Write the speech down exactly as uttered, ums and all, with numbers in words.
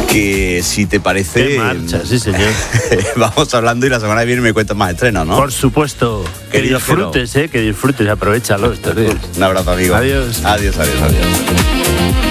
que si te parece... ¡Qué marcha! Sí, señor. Vamos hablando y la semana que viene me cuentas más estrenos, ¿no? Por supuesto. Que Querido disfrutes, Jero. ¿eh? Que disfrutes, aprovechalo estos días. Un abrazo, amigo. Adiós. Adiós, adiós, adiós.